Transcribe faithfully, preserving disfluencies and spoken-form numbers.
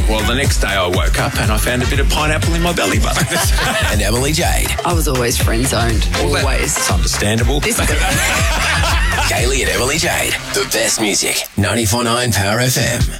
Well, the next day I woke up and I found a bit of pineapple in my belly button. And Emily Jade. I was always friend-zoned. Well, Always. It's understandable. This is Kaylee and Emily Jade. The best music. ninety-four point nine Power F M.